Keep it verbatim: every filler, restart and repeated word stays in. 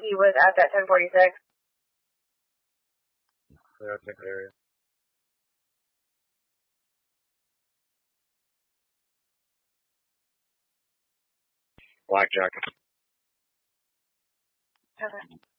he was at that ten forty-six. Clear ticket area. Blackjack. Okay.